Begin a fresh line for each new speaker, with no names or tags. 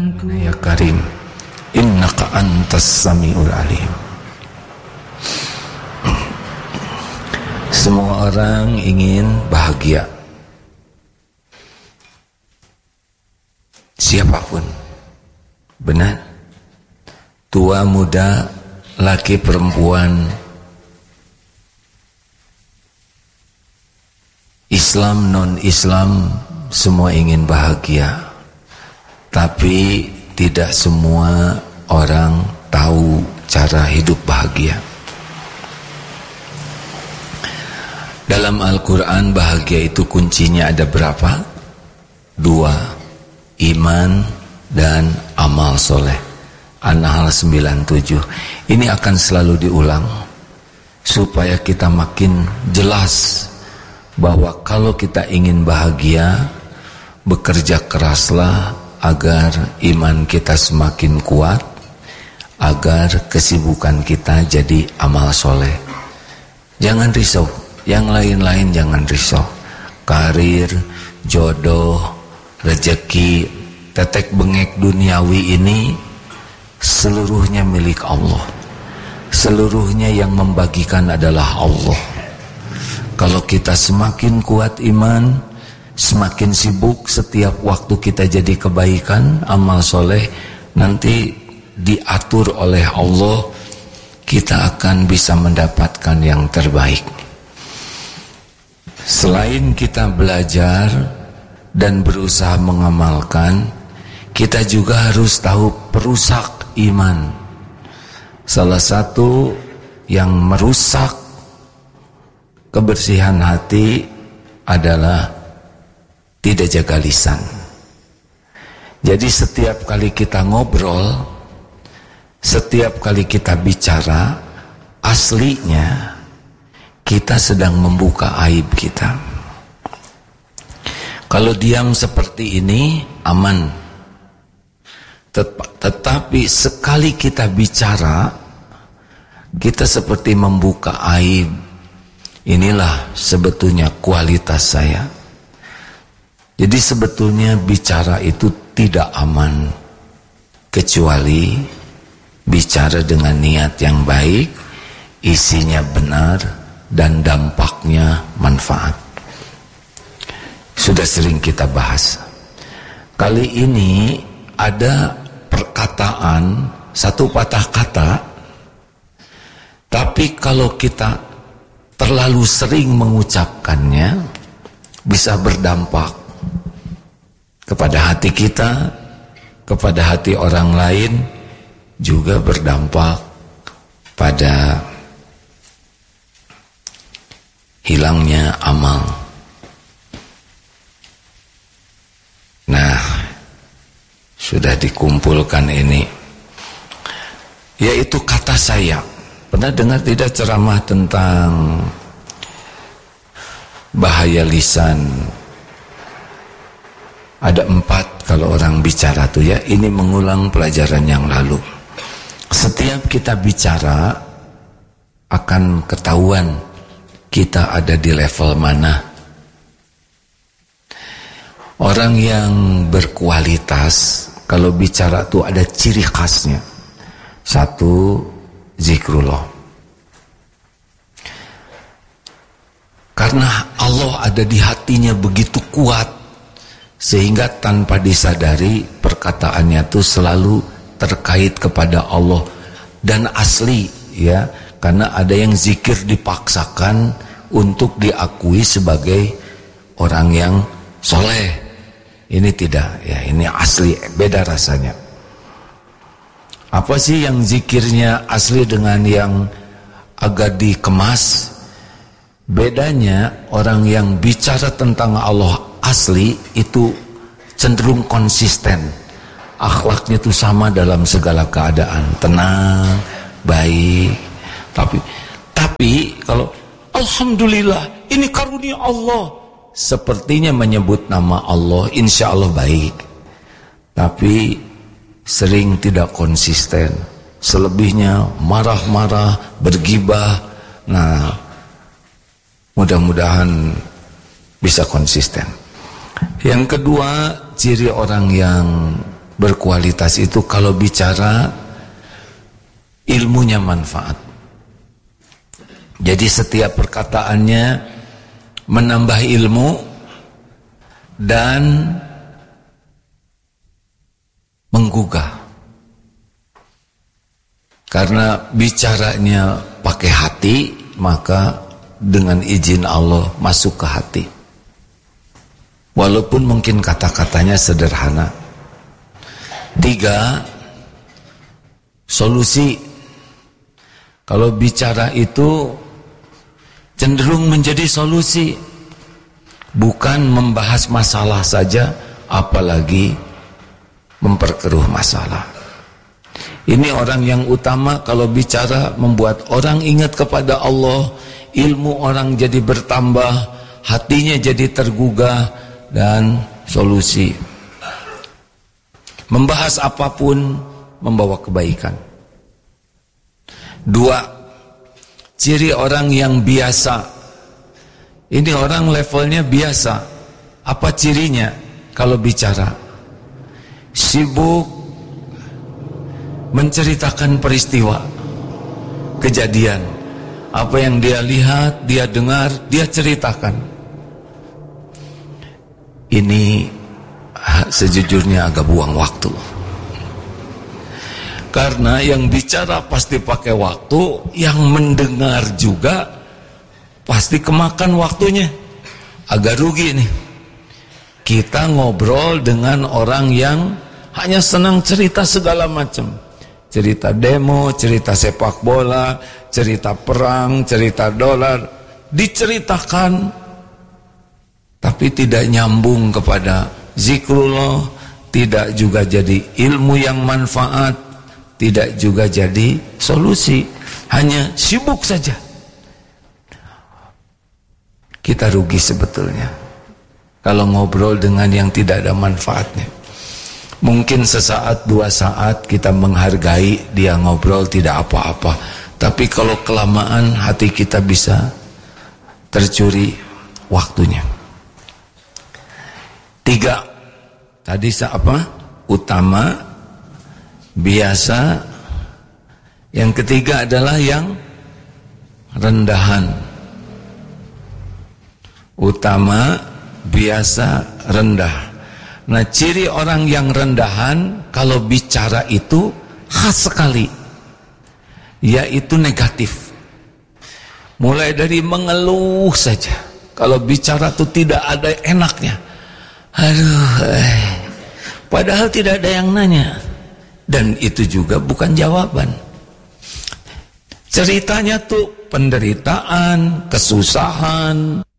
Ya Karim, innaka antas samiul alim. Semua orang ingin bahagia, siapapun, benar, tua muda, laki perempuan, Islam non Islam, semua ingin bahagia. Tapi tidak semua orang tahu cara hidup bahagia. Dalam Al-Quran bahagia itu kuncinya ada berapa? 2, iman dan amal soleh. An-Nahl 97. Ini akan selalu diulang supaya kita makin jelas bahwa kalau kita ingin bahagia, bekerja keraslah agar iman kita semakin kuat, agar kesibukan kita jadi amal soleh. Jangan risau, yang lain-lain jangan risau. Karir, jodoh, rezeki, tetek bengek duniawi ini seluruhnya milik Allah. Seluruhnya yang membagikan adalah Allah. Kalau kita semakin kuat iman, semakin sibuk setiap waktu kita jadi kebaikan, amal soleh, nanti diatur oleh Allah, kita akan bisa mendapatkan yang terbaik. Selain kita belajar dan berusaha mengamalkan, kita juga harus tahu perusak iman. Salah satu yang merusak kebersihan hati adalah tidak jaga lisan. Jadi setiap kali kita ngobrol, setiap kali kita bicara, aslinya kita sedang membuka aib kita. Kalau diam seperti ini aman. Tetapi sekali kita bicara, kita seperti membuka aib. Inilah sebetulnya kualitas saya. Jadi sebetulnya bicara itu tidak aman kecuali bicara dengan niat yang baik, isinya benar dan dampaknya manfaat. Sudah sering kita bahas. Kali ini ada perkataan, satu patah kata, tapi kalau kita terlalu sering mengucapkannya bisa berdampak kepada hati kita, kepada hati orang lain, juga berdampak pada hilangnya amal. Nah, sudah dikumpulkan ini, yaitu kata saya. Pernah dengar tidak ceramah tentang bahaya lisan? Ada 4 kalau orang bicara tuh ya. Ini mengulang pelajaran yang lalu. Setiap kita bicara akan ketahuan kita ada di level mana. Orang yang berkualitas kalau bicara tuh ada ciri khasnya. 1, zikrullah. Karena Allah ada di hatinya begitu kuat, sehingga tanpa disadari perkataannya itu selalu terkait kepada Allah dan asli, ya. Karena ada yang zikir dipaksakan untuk diakui sebagai orang yang soleh. Ini tidak, ya, ini asli, beda rasanya. Apa sih yang zikirnya asli dengan yang agak dikemas? Bedanya orang yang bicara tentang Allah asli itu cenderung konsisten. Akhlaknya itu sama dalam segala keadaan, tenang, baik. Tapi kalau alhamdulillah ini karunia Allah, sepertinya menyebut nama Allah, insya Allah baik. Tapi sering tidak konsisten. Selebihnya marah-marah, bergibah. Nah, mudah-mudahan bisa konsisten. Yang kedua, ciri orang yang berkualitas itu kalau bicara ilmunya manfaat. Jadi setiap perkataannya menambah ilmu dan menggugah. Karena bicaranya pakai hati, maka dengan izin Allah masuk ke hati. Walaupun mungkin kata-katanya sederhana. 3, solusi. Kalau bicara itu cenderung menjadi solusi, bukan membahas masalah saja, apalagi memperkeruh masalah. Ini orang yang utama kalau bicara membuat orang ingat kepada Allah, ilmu orang jadi bertambah, hatinya jadi tergugah, dan solusi. Membahas apapun membawa kebaikan. 2, ciri orang yang biasa. Ini orang levelnya biasa. Apa cirinya kalau bicara? Sibuk menceritakan peristiwa, kejadian. Apa yang dia lihat, dia dengar, dia ceritakan. Ini sejujurnya agak buang waktu. Karena yang bicara pasti pakai waktu, yang mendengar juga pasti kemakan waktunya. Agak rugi nih. Kita ngobrol dengan orang yang hanya senang cerita segala macam. Cerita demo, cerita sepak bola, cerita perang, cerita dolar, diceritakan, tapi tidak nyambung kepada zikrullah, tidak juga jadi ilmu yang manfaat, tidak juga jadi solusi, hanya sibuk saja. Kita rugi sebetulnya kalau ngobrol dengan yang tidak ada manfaatnya. Mungkin sesaat, 2 saat kita menghargai dia ngobrol tidak apa-apa. Tapi kalau kelamaan hati kita bisa tercuri waktunya. 3, tadi apa? Utama, biasa. Yang ketiga adalah yang rendahan. Utama, biasa, rendah. Nah, ciri orang yang rendahan kalau bicara itu khas sekali, yaitu negatif. Mulai dari mengeluh saja. Kalau bicara itu tidak ada enaknya. Padahal tidak ada yang nanya. Dan itu juga bukan jawaban. Ceritanya tuh penderitaan, kesusahan,